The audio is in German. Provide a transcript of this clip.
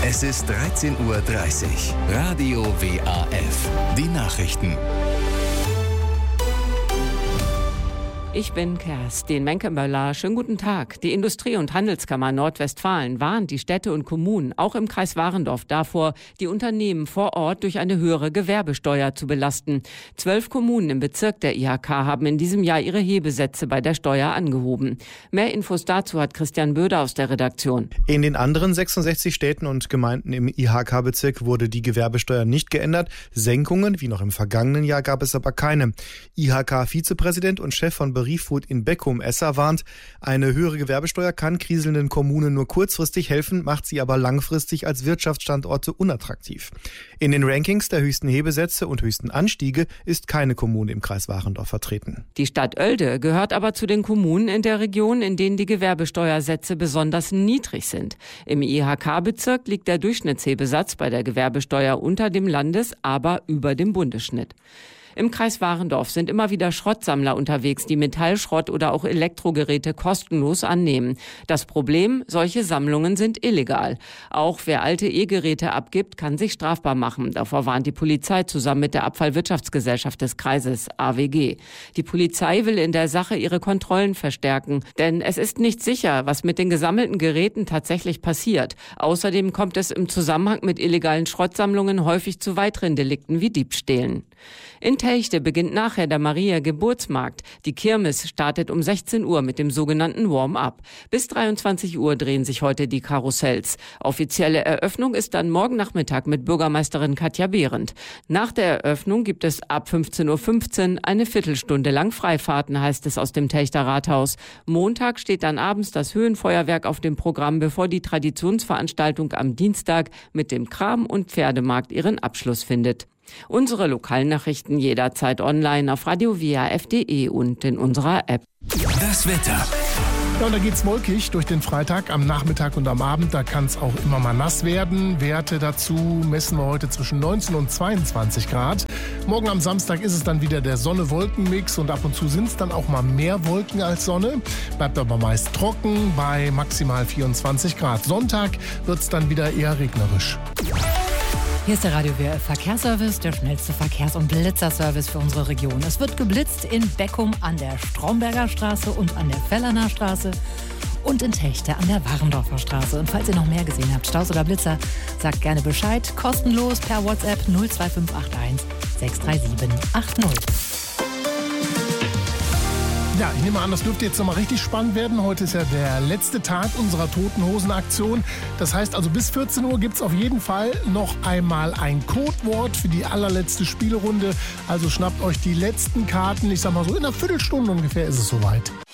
Es ist 13:30 Uhr. Radio WAF. Die Nachrichten. Ich bin Kerstin Menkemöller. Schönen guten Tag. Die Industrie- und Handelskammer Nordwestfalen warnt die Städte und Kommunen, auch im Kreis Warendorf, davor, die Unternehmen vor Ort durch eine höhere Gewerbesteuer zu belasten. 12 Kommunen im Bezirk der IHK haben in diesem Jahr ihre Hebesätze bei der Steuer angehoben. Mehr Infos dazu hat Christian Böder aus der Redaktion. In den anderen 66 Städten und Gemeinden im IHK-Bezirk wurde die Gewerbesteuer nicht geändert. Senkungen, wie noch im vergangenen Jahr, gab es aber keine. IHK-Vizepräsident und Chef von Food in Beckum Esser warnt, eine höhere Gewerbesteuer kann kriselnden Kommunen nur kurzfristig helfen, macht sie aber langfristig als Wirtschaftsstandorte unattraktiv. In den Rankings der höchsten Hebesätze und höchsten Anstiege ist keine Kommune im Kreis Warendorf vertreten. Die Stadt Oelde gehört aber zu den Kommunen in der Region, in denen die Gewerbesteuersätze besonders niedrig sind. Im IHK-Bezirk liegt der Durchschnittshebesatz bei der Gewerbesteuer unter dem Landes-, aber über dem Bundesschnitt. Im Kreis Warendorf sind immer wieder Schrottsammler unterwegs, die Metallschrott oder auch Elektrogeräte kostenlos annehmen. Das Problem, solche Sammlungen sind illegal. Auch wer alte E-Geräte abgibt, kann sich strafbar machen. Davor warnt die Polizei zusammen mit der Abfallwirtschaftsgesellschaft des Kreises, AWG. Die Polizei will in der Sache ihre Kontrollen verstärken, denn es ist nicht sicher, was mit den gesammelten Geräten tatsächlich passiert. Außerdem kommt es im Zusammenhang mit illegalen Schrottsammlungen häufig zu weiteren Delikten wie Diebstählen. In Telchte beginnt nachher der Maria-Geburtsmarkt. Die Kirmes startet um 16 Uhr mit dem sogenannten Warm-up. Bis 23 Uhr drehen sich heute die Karussells. Offizielle Eröffnung ist dann morgen Nachmittag mit Bürgermeisterin Katja Behrendt. Nach der Eröffnung gibt es ab 15:15 Uhr eine Viertelstunde lang Freifahrten, heißt es aus dem Telchter Rathaus. Montag steht dann abends das Höhenfeuerwerk auf dem Programm, bevor die Traditionsveranstaltung am Dienstag mit dem Kram- und Pferdemarkt ihren Abschluss findet. Unsere Lokalnachrichten jederzeit online auf radiowaf.de und in unserer App. Das Wetter. Ja, und da geht's wolkig durch den Freitag, am Nachmittag und am Abend. Da kann es auch immer mal nass werden. Werte dazu messen wir heute zwischen 19 und 22 Grad. Morgen am Samstag ist es dann wieder der Sonne-Wolken-Mix und ab und zu sind es dann auch mal mehr Wolken als Sonne. Bleibt aber meist trocken bei maximal 24 Grad. Sonntag wird es dann wieder eher regnerisch. Hier ist der Radio WF Verkehrsservice, der schnellste Verkehrs- und Blitzerservice für unsere Region. Es wird geblitzt in Beckum an der Stromberger Straße und an der Fellerner Straße und in Techte an der Warendorfer Straße. Und falls ihr noch mehr gesehen habt, Staus oder Blitzer, sagt gerne Bescheid. Kostenlos per WhatsApp 02581 637 80. Ja, ich nehme an, das dürfte jetzt nochmal richtig spannend werden. Heute ist ja der letzte Tag unserer Toten-Hosen-Aktion. Das heißt also, bis 14 Uhr gibt es auf jeden Fall noch einmal ein Codewort für die allerletzte Spielrunde. Also schnappt euch die letzten Karten. Ich sag mal so, in einer Viertelstunde ungefähr ist es soweit.